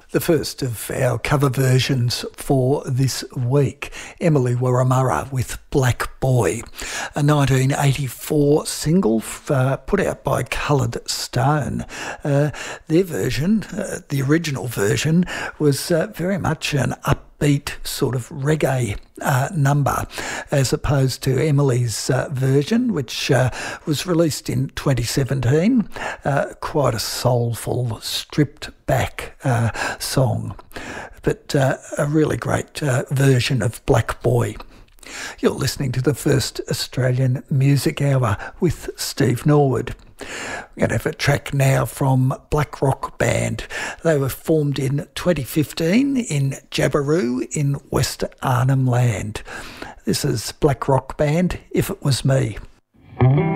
The first of our cover versions for this week, Emily Waramura with Black Boy, a 1984 single put out by Coloured Stone. Their version, the original version, was very much an upbeat sort of reggae number, as opposed to Emily's version, which was released in 2017, quite a soulful, stripped back song, but a really great version of Black Boy. You're listening to the first Australian Music Hour with Steve Norwood. We're going to have a track now from Black Rock Band. They were formed in 2015 in Jabiru in West Arnhem Land. This is Black Rock Band, If It Was Me.